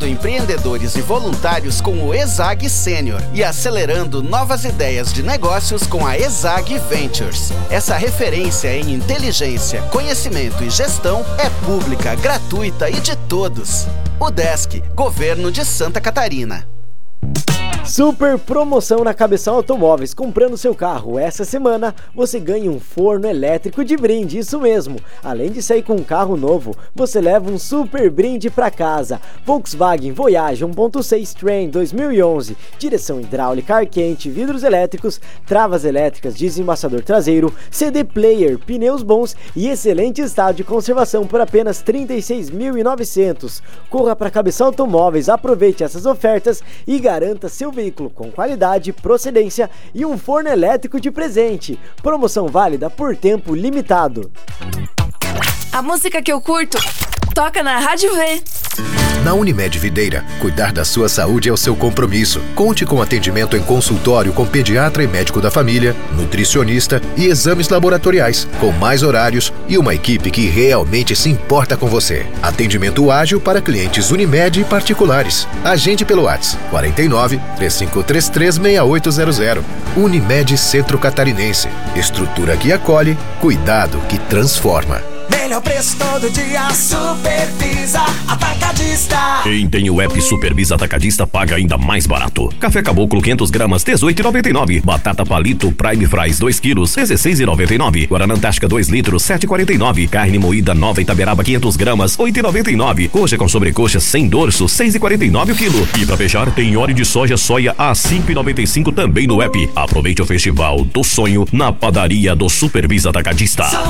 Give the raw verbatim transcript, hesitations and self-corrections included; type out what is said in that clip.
Apoiando empreendedores e voluntários com o ESAG Sênior e acelerando novas ideias de negócios com a ESAG Ventures. Essa referência em inteligência, conhecimento e gestão é pública, gratuita e de todos. Udesc, Governo de Santa Catarina. Super promoção na Cabeção Automóveis. Comprando seu carro essa semana, você ganha um forno elétrico de brinde, isso mesmo. Além de sair com um carro novo, você leva um super brinde para casa. Volkswagen Voyage um ponto seis Train dois mil e onze, direção hidráulica ar quente, vidros elétricos, travas elétricas, desembaçador traseiro, C D player, pneus bons e excelente estado de conservação por apenas trinta e seis mil e novecentos. Corra para Cabeção Automóveis, aproveite essas ofertas e garanta seu veículo com qualidade, procedência e um forno elétrico de presente. Promoção válida por tempo limitado. A música que eu curto toca na Rádio V. Na Unimed Videira, cuidar da sua saúde é o seu compromisso. Conte com atendimento em consultório com pediatra e médico da família, nutricionista e exames laboratoriais, com mais horários e uma equipe que realmente se importa com você. Atendimento ágil para clientes Unimed e particulares. Agende pelo WhatsApp quarenta e nove, três cinco três três, seis oito zero zero. Unimed Centro Catarinense. Estrutura que acolhe, cuidado que transforma. Melhor preço todo dia, Supervisa Atacadista. Quem tem o app Supervisa Atacadista paga ainda mais barato. Café Caboclo quinhentas gramas, dezoito reais e noventa e nove centavos. Batata Palito Prime Fries dois quilos, dezesseis reais e noventa e nove centavos. Guaraná Antártica dois litros, sete reais e quarenta e nove centavos. Carne moída Nova Itaberaba quinhentas gramas, oito reais e noventa e nove centavos. Coxa com sobrecoxa sem dorso, seis reais e quarenta e nove centavos o quilo. E pra fechar, tem óleo de soja soia a cinco reais e noventa e cinco centavos também no app. Aproveite o Festival do Sonho na padaria do Supervisa Atacadista.